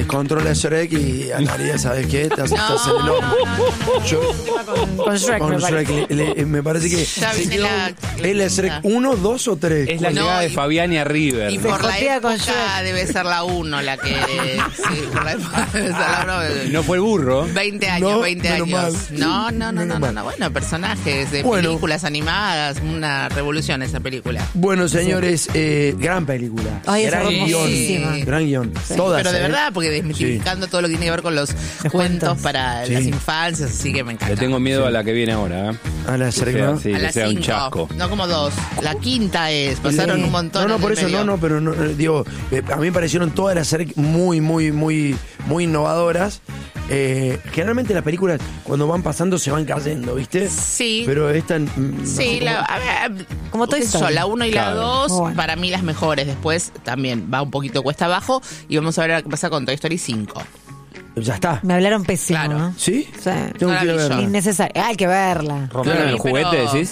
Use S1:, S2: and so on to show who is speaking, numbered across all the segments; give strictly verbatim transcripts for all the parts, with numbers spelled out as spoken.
S1: controla Shrek y Analia, ¿sabes qué? Te aceptas en el ojo. Yo,
S2: Con Shrek,
S1: con
S2: me
S1: Shrek
S2: parece.
S1: le- le- me parece que
S3: Ya
S1: se
S3: viene
S1: quedó-
S3: la-
S1: ¿es la Shrek uno, dos o tres?
S4: Es la
S3: No,
S4: llegada de
S3: y-
S4: Fabiani a River.
S3: Y
S2: Se
S3: por la
S2: jotea con
S3: época
S2: Shrek.
S3: debe ser la uno la que... Sí, por la época debe ser la uno.
S4: No fue el burro.
S3: veinte años,
S1: No,
S3: veinte
S1: menos
S3: años.
S1: mal.
S3: No, no, no,
S1: Menos
S3: no, no,
S1: mal.
S3: no. Bueno, personajes de
S1: Bueno.
S3: películas animadas, una revolución esa película.
S1: Bueno, señores, eh, gran película.
S2: Ay, es
S1: gran guión.
S2: hermosísima.
S1: Gran guión. Todas,
S3: Pero de
S1: ¿eh?
S3: verdad, porque desmitificando todo lo que tiene que ver con los cuentos
S2: cuentos.
S3: para
S1: Sí.
S3: las infancias, así que me encanta.
S4: Le tengo miedo a la que viene ahora. ¿eh?
S1: A la
S4: Que
S1: Shrek,
S4: sea,
S1: ¿no?
S4: sí,
S3: a
S4: que
S3: las
S4: sea un
S3: cinco,
S4: chasco.
S3: no como dos. La quinta es, pasaron
S2: Sí.
S3: un montón.
S1: No, no,
S3: en
S1: por
S3: el
S1: eso
S3: medio.
S1: no, no, pero no, eh, digo, eh, a mí me parecieron todas las Shrek muy, muy, muy, muy innovadoras. Eh, generalmente las películas, cuando van pasando, se van cayendo, ¿viste?
S3: Sí.
S1: Pero esta. mm, no
S3: Sí,
S1: sé
S3: la,
S1: cómo-
S3: a ver,
S2: Como Toy
S3: qué sé yo,
S2: Story.
S3: la uno y la
S4: Claro.
S3: dos,
S2: Muy bueno.
S3: para mí las mejores. Después también va un poquito cuesta abajo y vamos a ver qué pasa con Toy Story cinco.
S1: Ya está.
S2: Me hablaron pésimo,
S3: Claro.
S2: ¿no?
S1: ¿Sí?
S2: Sí.
S1: Tengo
S3: No
S1: que ir
S3: la
S1: a
S3: vi yo.
S1: verla.
S2: Innecesario. Hay que verla.
S4: ¿Rompieron
S3: Sí,
S4: el juguete,
S3: pero-
S4: decís?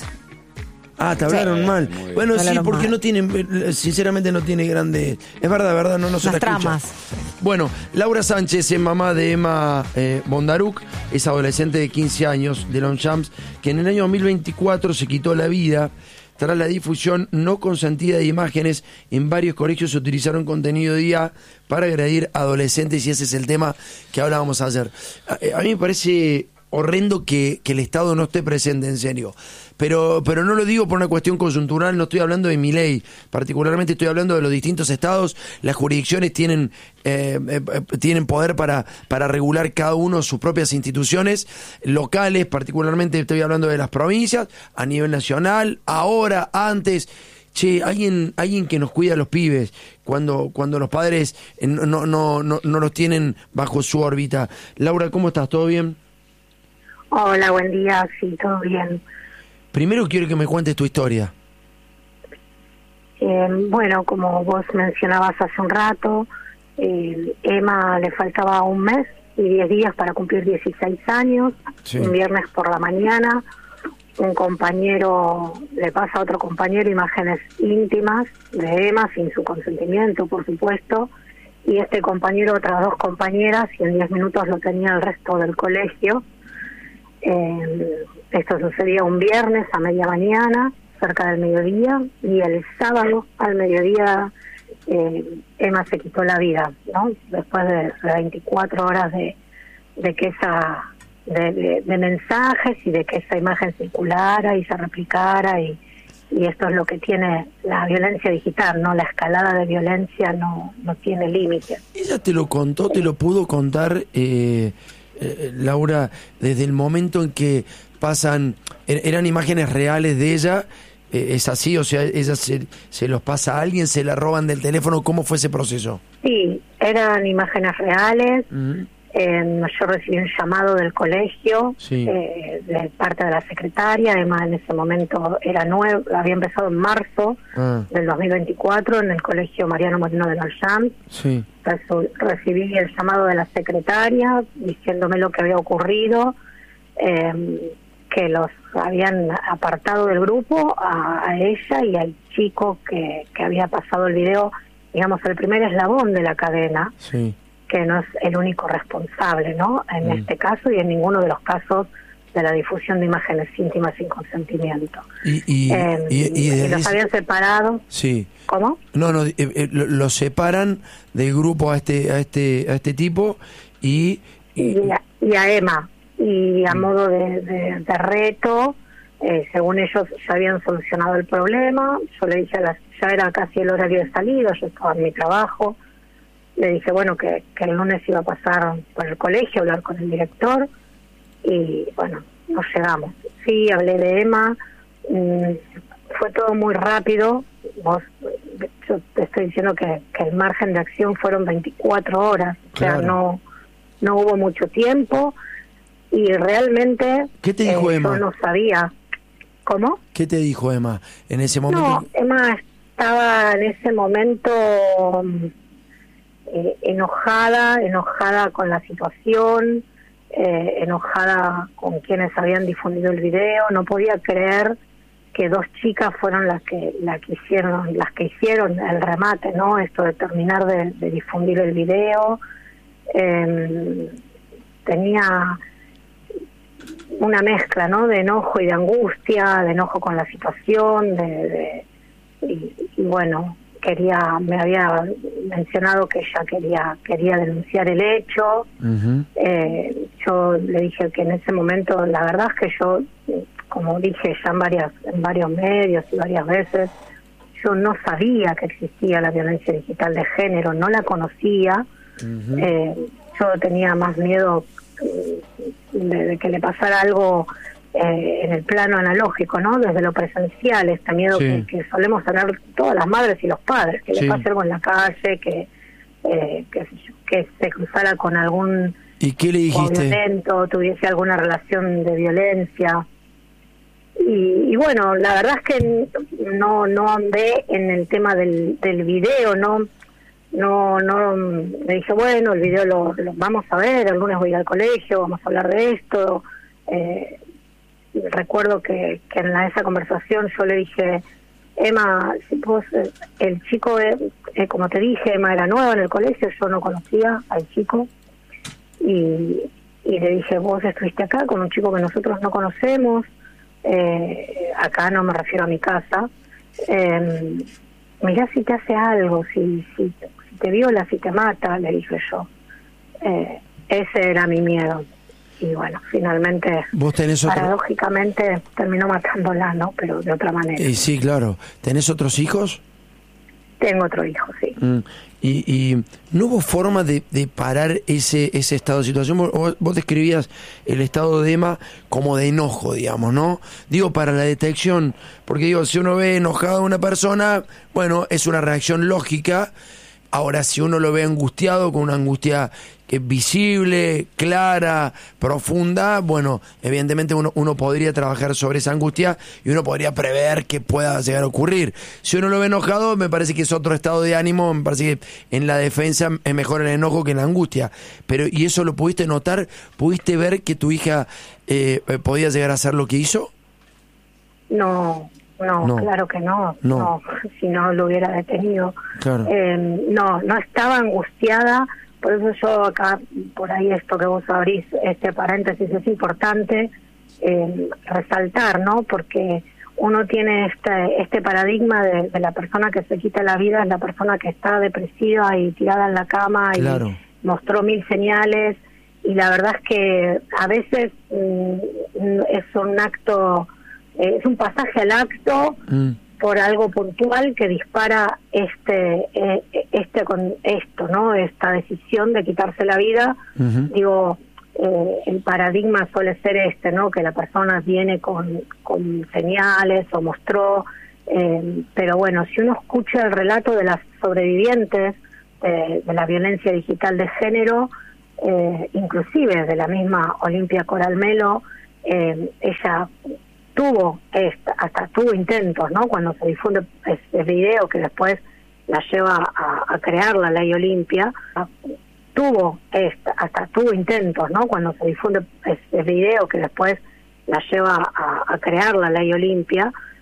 S1: Ah, te hablaron
S2: Sí.
S1: mal.
S4: Muy bien.
S1: Bueno,
S2: Me
S1: sí,
S2: hablaron
S1: porque
S2: mal.
S1: no tiene, eh, sinceramente no tiene grande. Es verdad, verdad, no, no se
S2: Las
S1: la escucha.
S2: tramas.
S1: Bueno, Laura Sánchez es mamá de Emma eh, Bondaruc, es adolescente de quince años de Longchamps, que en el año dos mil veinticuatro se quitó la vida tras la difusión no consentida de imágenes. En varios colegios se utilizaron contenido de I A para agredir adolescentes y ese es el tema que hablábamos ayer. A, a mí me parece horrendo que, que el Estado no esté presente, en serio. Pero, pero no lo digo por una cuestión coyuntural, no estoy hablando de mi ley, particularmente estoy hablando de los distintos estados. Las jurisdicciones tienen, eh, eh, tienen poder para, para regular cada uno sus propias instituciones locales, particularmente estoy hablando de las provincias, a nivel nacional, ahora, antes. Che, alguien, alguien que nos cuida a los pibes cuando, cuando los padres eh, no, no, no, no, no los tienen bajo su órbita. Laura, ¿cómo estás? ¿Todo bien?
S5: Hola, buen día, sí, todo bien.
S1: Primero quiero que me cuentes tu historia.
S5: Eh, bueno, como vos mencionabas hace un rato, eh, Emma le faltaba un mes y diez días para cumplir dieciséis años.
S1: Sí.
S5: Un viernes por la mañana, un compañero le pasa a otro compañero imágenes íntimas de Emma sin su consentimiento, por supuesto, y este compañero otras dos compañeras y en diez minutos lo tenía el resto del colegio. Eh, esto sucedía un viernes a media mañana, cerca del mediodía, y el sábado al mediodía eh, Emma se quitó la vida, ¿no? Después de, de veinticuatro horas de, de que esa de, de, de mensajes y de que esa imagen circulara y se replicara y, y esto es lo que tiene la violencia digital, ¿no? La escalada de violencia no, no tiene límites.
S1: ¿Ella te lo contó, te lo pudo contar, eh, eh, Laura, desde el momento en que pasan, er- eran imágenes reales de ella? Eh, ¿Es así? O sea, ella se, se los pasa a alguien, se la roban del teléfono, ¿cómo fue ese proceso?
S5: Sí, eran imágenes reales.
S1: Ujú.
S5: Eh, yo recibí un llamado del colegio
S1: Sí.
S5: eh, de parte de la secretaria. Emma en ese momento era nuevo, había empezado en marzo
S1: Ah,
S5: del dos mil veinticuatro en el colegio Mariano Molino de Longchamps.
S1: sí.
S5: Resu- recibí el llamado de la secretaria diciéndome lo que había ocurrido, eh, que los habían apartado del grupo a, a ella y al chico que, que había pasado el video, digamos, el primer eslabón de la cadena,
S1: Sí.
S5: que no es el único responsable, ¿no? En
S1: Mm.
S5: este caso y en ninguno de los casos de la difusión de imágenes íntimas sin consentimiento.
S1: Y, y,
S5: Eh,
S1: y, y
S5: y
S1: desde
S5: los
S1: ese-
S5: habían separado.
S1: Sí.
S5: ¿Cómo?
S1: No, no, eh, eh, lo, lo separan del grupo a este, a este, a este tipo y... y-
S5: Y a, y a Emma. Y a modo de, de, de reto, eh, según ellos ya habían solucionado el problema. Yo le dije, a las, ya era casi el horario de salida, yo estaba en mi trabajo. Le dije, bueno, que, que el lunes iba a pasar por el colegio, hablar con el director. Y bueno, nos llegamos. Sí, hablé de Emma. mm, fue todo muy rápido. Vos, yo te estoy diciendo que, que el margen de acción fueron veinticuatro horas. O sea,
S1: Claro.
S5: no, no hubo mucho tiempo. Y realmente
S1: ¿Qué te dijo
S5: eh,
S1: Emma?
S5: yo no sabía. ¿Cómo?
S1: ¿Qué te dijo Emma en ese momento?
S5: No, Emma estaba en ese momento mm, eh, enojada, enojada con la situación, eh, enojada con quienes habían difundido el video. No podía creer que dos chicas fueron las que las que hicieron las que hicieron el remate, ¿no? Esto de terminar de, de difundir el video. eh, tenía una mezcla, ¿no?, de enojo y de angustia, de enojo con la situación, de, de y, y bueno, quería, me había mencionado que ella quería quería denunciar el hecho.
S1: Uh-huh.
S5: eh, yo le dije que en ese momento, la verdad es que yo, como dije ya en varias en varios medios y varias veces, yo no sabía que existía la violencia digital de género, no la conocía. Uh-huh. eh, yo tenía más miedo de, de que le pasara algo eh, en el plano analógico, ¿no?, desde lo presencial, este miedo sí. que, que solemos tener todas las madres y los padres, que sí. le pase algo en la calle, que, eh, que, que se cruzara con algún
S1: ¿Y qué le dijiste?
S5: violento, tuviese alguna relación de violencia. Y, y bueno, la verdad es que no no andé en el tema del, del video, no no no me dije, bueno, el video lo, lo vamos a ver, el lunes voy a ir al colegio, vamos a hablar de esto. Eh, recuerdo que, que en la, esa conversación yo le dije, Emma, si vos, el chico, eh, eh, como te dije, Emma era nueva en el colegio, yo no conocía al chico, y, y le dije, vos estuviste acá con un chico que nosotros no conocemos, eh, acá no me refiero a mi casa, eh, mirá si te hace algo, si, si, si te viola, si te mata, le dije yo. Eh, ese era mi miedo. Y bueno, finalmente,
S1: ¿Vos tenés otro...
S5: paradójicamente, terminó matándola, ¿no? Pero de otra manera.
S1: Eh, sí, claro. ¿Tenés otros hijos?
S5: Tengo otro hijo, sí.
S1: Mm. Y, y no hubo forma de, de parar ese ese estado de situación. Vos, vos describías el estado de Emma como de enojo, digamos, ¿no? Digo, para la detección, porque digo, si uno ve enojado a una persona, bueno, es una reacción lógica. Ahora, si uno lo ve angustiado, con una angustia que es visible, clara, profunda, bueno, evidentemente uno, uno podría trabajar sobre esa angustia y uno podría prever que pueda llegar a ocurrir. Si uno lo ve enojado, me parece que es otro estado de ánimo, me parece que en la defensa es mejor el enojo que la angustia. Pero, ¿y eso lo pudiste notar? ¿Pudiste ver que tu hija eh, podía llegar a hacer lo que hizo?
S5: No. No, no, claro que no,
S1: no,
S5: no, si no lo hubiera detenido.
S1: Claro.
S5: Eh, no, no estaba angustiada, por eso yo acá, por ahí esto que vos abrís, este paréntesis es importante eh, resaltar, ¿no? Porque uno tiene este este paradigma de, de la persona que se quita la vida, es la persona que está depresiva y tirada en la cama y
S1: claro.
S5: mostró mil señales, y la verdad es que a veces mm, es un acto... es un pasaje al acto mm. por algo puntual que dispara este eh, este con esto, ¿no? Esta decisión de quitarse la vida. Uh-huh. Digo, eh, el paradigma suele ser este, ¿no? Que la persona viene con, con señales o mostró, eh, pero bueno, si uno escucha el relato de las sobrevivientes de, de la violencia digital de género, eh, inclusive de la misma Olimpia Coral Melo, eh, ella tuvo esta, hasta tuvo intentos, ¿no? Cuando se difunde ese video que después la lleva a, a crear la ley Olimpia, tuvo esta, hasta tuvo intentos, ¿no? Cuando se difunde ese video que después la lleva a, a crear la ley Olimpia,